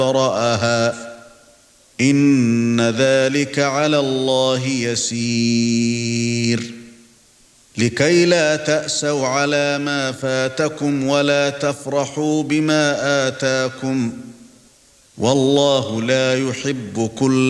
برأها إن ذلك على الله يسير لكي لا تأسوا على ما فاتكم ولا تفرحوا بما آتاكم والله لا يحب كل